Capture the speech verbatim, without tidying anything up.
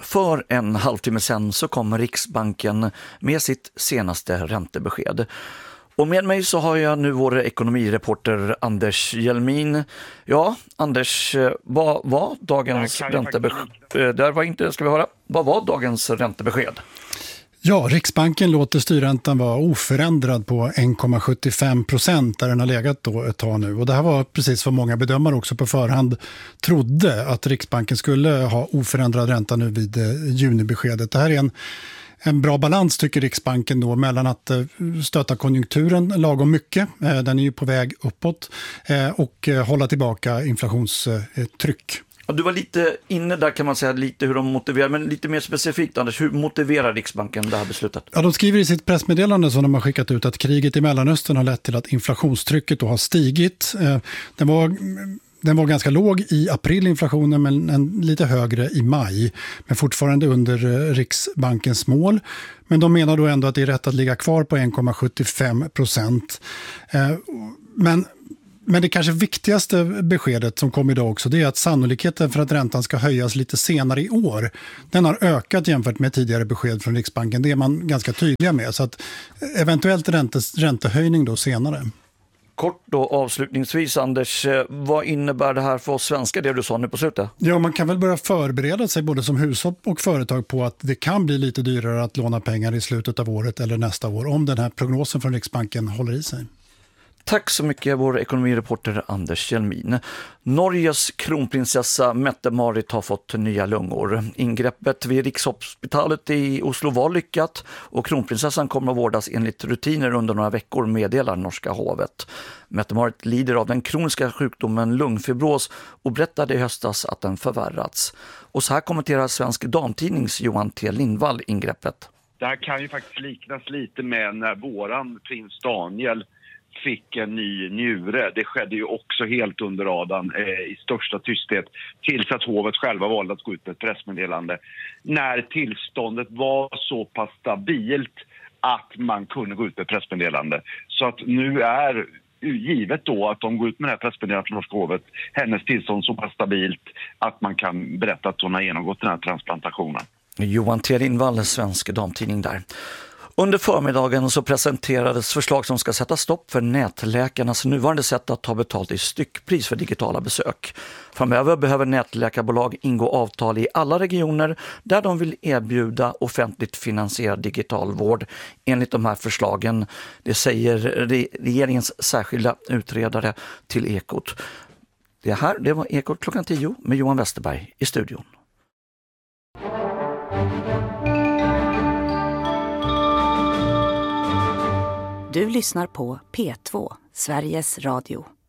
För en halvtimme sedan så kom Riksbanken med sitt senaste räntebesked. Och med mig så har jag nu vår ekonomireporter Anders Hjelmin. Ja, Anders, vad var dagens räntebesked? Där var inte, ska vi höra. Vad var dagens räntebesked? Ja, Riksbanken låter styrräntan vara oförändrad på en komma sjuttiofem procent där den har legat då ett tag nu. Och det här var precis vad många bedömare också på förhand trodde, att Riksbanken skulle ha oförändrad ränta nu vid eh, junibeskedet. Det här är en, en bra balans, tycker Riksbanken då, mellan att eh, stöta konjunkturen lagom mycket, eh, den är ju på väg uppåt, eh, och eh, hålla tillbaka inflationstryck. Du var lite inne där, kan man säga, lite hur de motiverar, men lite mer specifikt, Anders, hur motiverar Riksbanken det här beslutet? Ja, de skriver i sitt pressmeddelande som de har skickat ut att kriget i Mellanöstern har lett till att inflationstrycket då har stigit. Den var, den var ganska låg i april, inflationen, men en, lite högre i maj, men fortfarande under Riksbankens mål. Men de menar då ändå att det är rätt att ligga kvar på en komma sjuttiofem procent. Men Men det kanske viktigaste beskedet som kom idag också, det är att sannolikheten för att räntan ska höjas lite senare i år, den har ökat jämfört med tidigare besked från Riksbanken. Det är man ganska tydliga med, så att eventuellt räntes, räntehöjning då senare. Kort då avslutningsvis, Anders, vad innebär det här för oss svenskar, det du sa nu på slutet? Ja, man kan väl börja förbereda sig både som hushåll och företag på att det kan bli lite dyrare att låna pengar i slutet av året eller nästa år, om den här prognosen från Riksbanken håller i sig. Tack så mycket, vår ekonomireporter Anders Hjelmin. Norges kronprinsessa Mette-Marit har fått nya lungor. Ingreppet vid Rikshospitalet i Oslo var lyckat och kronprinsessan kommer att vårdas enligt rutiner under några veckor, meddelar norska hovet. Mette-Marit lider av den kroniska sjukdomen lungfibros och berättade i höstas att den förvärrats. Och så här kommenterar Svensk Damtidnings Johan T. Lindvall ingreppet. Det här kan ju faktiskt liknas lite med när våran prins Daniel fick en ny njure. Det skedde ju också helt under radarn eh, i största tysthet tills att hovet själva valde att gå ut med ett pressmeddelande. När tillståndet var så pass stabilt att man kunde gå ut med ett pressmeddelande. Så att nu är givet då att de går ut med det här pressmeddelandet från norska hovet, hennes tillstånd så pass stabilt att man kan berätta att hon har genomgått den här transplantationen. Johan T. Lindvall, Svensk Damtidning där. Under förmiddagen så presenterades förslag som ska sätta stopp för nätläkarnas nuvarande sätt att ta betalt i styckpris för digitala besök. Framöver behöver nätläkarbolag ingå avtal i alla regioner där de vill erbjuda offentligt finansierad digital vård enligt de här förslagen. Det säger regeringens särskilda utredare till Ekot. Det här det var Ekot klockan tio med Johan Westerberg i studion. Du lyssnar på P två, Sveriges Radio.